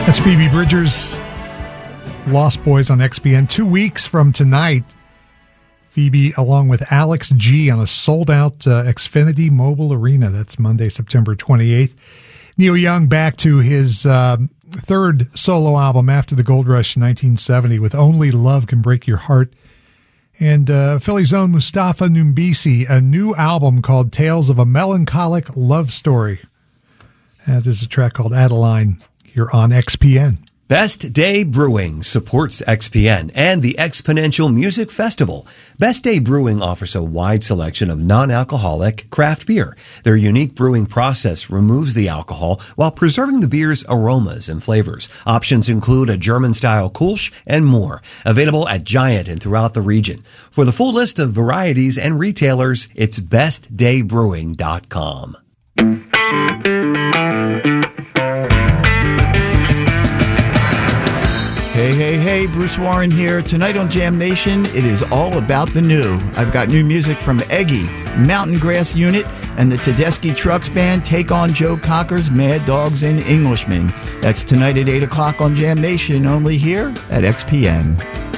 That's Phoebe Bridgers, Lost Boys on XPN. 2 weeks from tonight, Phoebe, along with Alex G, on a sold-out Xfinity Mobile Arena. That's Monday, September 28th. Neil Young back to his third solo album after the Gold Rush in 1970 with Only Love Can Break Your Heart. And Philly's own Mustafa Numbisi, a new album called Tales of a Melancholic Love Story. There's a track called Adeline here on XPN. Best Day Brewing supports XPN and the Exponential Music Festival. Best Day Brewing offers a wide selection of non-alcoholic craft beer. Their unique brewing process removes the alcohol while preserving the beer's aromas and flavors. Options include a German-style Kolsch and more. Available at Giant and throughout the region. For the full list of varieties and retailers, it's bestdaybrewing.com. Hey, Bruce Warren here. Tonight on Jam Nation, it is all about the new. I've got new music from Eggy, Mountain Grass Unit, and the Tedeschi Trucks Band take on Joe Cocker's Mad Dogs and Englishmen. That's tonight at 8 o'clock on Jam Nation, only here at XPN.